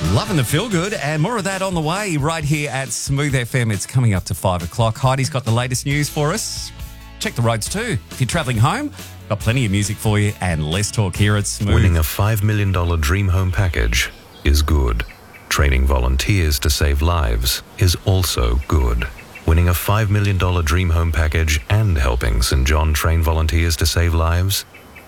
Loving the feel good, and more of that on the way right here at Smooth FM. It's coming up to 5 o'clock. Heidi's got the latest news for us. Check the roads too. If you're travelling home, got plenty of music for you, and less talk here at Smooth. Winning a $5 million dream home package is good. Training volunteers to save lives is also good. Winning a $5 million dream home package and helping St. John train volunteers to save lives?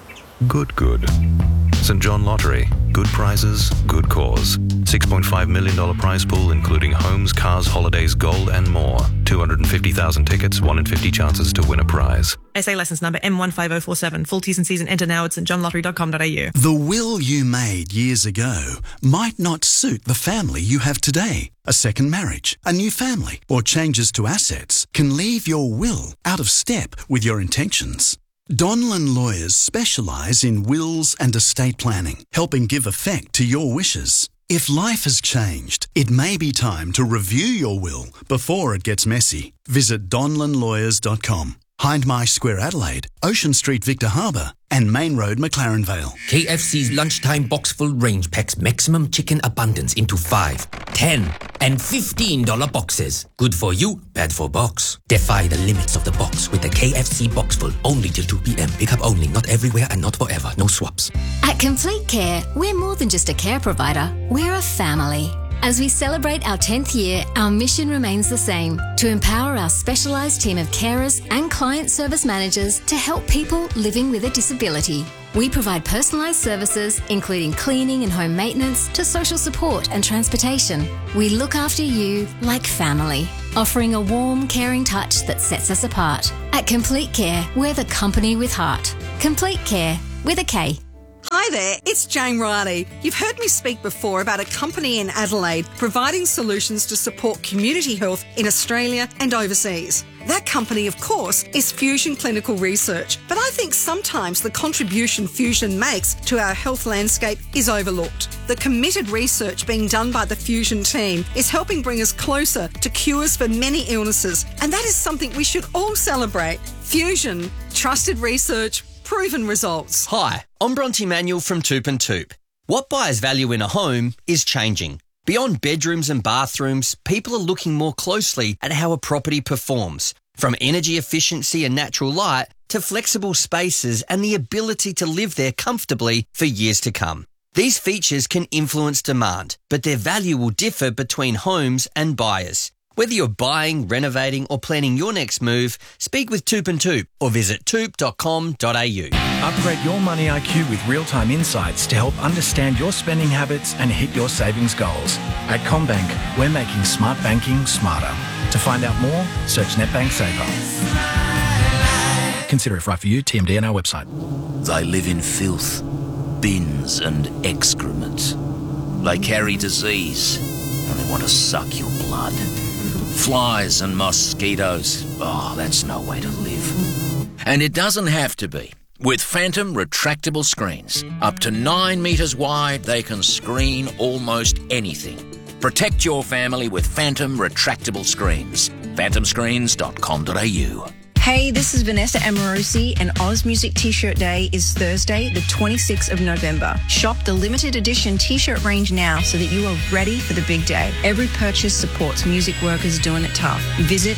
Good. St. John Lottery. Good prizes, good cause. $6.5 million prize pool, including homes, cars, holidays, gold, and more. 250,000 tickets, 1 in 50 chances to win a prize. SA licence number M15047. Full T's and C's and enter now at stjohnlottery.com.au. The will you made years ago might not suit the family you have today. A second marriage, a new family, or changes to assets can leave your will out of step with your intentions. Donlan Lawyers specialise in wills and estate planning, helping give effect to your wishes. If life has changed, it may be time to review your will before it gets messy. Visit donlanlawyers.com. Hindmarsh Square, Adelaide, Ocean Street, Victor Harbour, and Main Road, McLaren Vale. KFC's lunchtime box full range packs maximum chicken abundance into 5, 10, and $15 boxes. Good for you, bad for box. Defy the limits of the box with the KFC box full. Only till 2 p.m. Pick up only, not everywhere and not forever. No swaps. At Complete Care, we're more than just a care provider. We're a family. As we celebrate our 10th year, our mission remains the same: to empower our specialised team of carers and client service managers to help people living with a disability. We provide personalised services, including cleaning and home maintenance, to social support and transportation. We look after you like family, offering a warm, caring touch that sets us apart. At Complete Care, we're the company with heart. Complete Care, with a K. Hi there, it's Jane Riley. You've heard me speak before about a company in Adelaide providing solutions to support community health in Australia and overseas. That company, of course, is Fusion Clinical Research, but I think sometimes the contribution Fusion makes to our health landscape is overlooked. The committed research being done by the Fusion team is helping bring us closer to cures for many illnesses, and that is something we should all celebrate. Fusion, trusted research, proven results. Hi, I'm Bronte Manuel from Toop and Toop. What buyers value in a home is changing. Beyond bedrooms and bathrooms, people are looking more closely at how a property performs, from energy efficiency and natural light to flexible spaces and the ability to live there comfortably for years to come. These features can influence demand, but their value will differ between homes and buyers. Whether you're buying, renovating or planning your next move, speak with Toop and Toop or visit toop.com.au. Upgrade your money IQ with real-time insights to help understand your spending habits and hit your savings goals. At CommBank, we're making smart banking smarter. To find out more, search NetBank Saver. Consider if right for you, TMD on our website. They live in filth, bins and excrement. They carry disease and they want to suck your blood. Flies and mosquitoes. Oh, that's no way to live. And it doesn't have to be. With Phantom retractable screens, up to 9 metres wide, they can screen almost anything. Protect your family with Phantom retractable screens. phantomscreens.com.au. Hey, this is Vanessa Amarusi, and Oz Music T-Shirt Day is Thursday, the 26th of November. Shop the limited edition T-shirt range now so that you are ready for the big day. Every purchase supports music workers doing it tough. Visit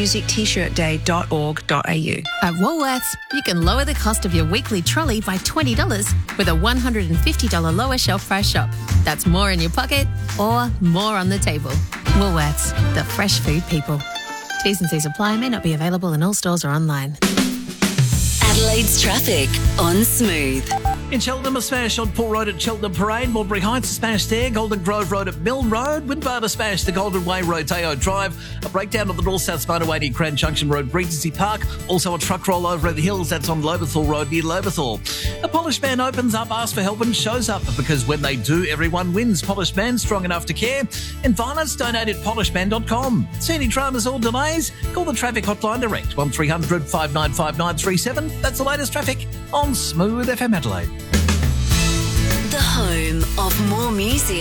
ozmusictshirtday.org.au. At Woolworths, you can lower the cost of your weekly trolley by $20 with a $150 lower shelf price shop. That's more in your pocket or more on the table. Woolworths, the fresh food people. T's and C's apply, may not be available in all stores or online. Adelaide's traffic on Smooth. In Cheltenham, a smash on Poole Road at Cheltenham Parade, Mulberry Heights, a smash there, Golden Grove Road at Mill Road, Windbar, a smash the Golden Way Road, Teo Drive, a breakdown on the North-South Motorway near Cran Junction Road, Regency Park, also a truck roll over the hills, that's on Lobethal Road near Lobethal. A Polished Man opens up, asks for help and shows up, because when they do, everyone wins. Polished Man, strong enough to care, and violence donate at polishedman.com. See any dramas or delays? Call the traffic hotline direct, 1300 595 937. That's the latest traffic on Smooth FM Adelaide. The home of more music.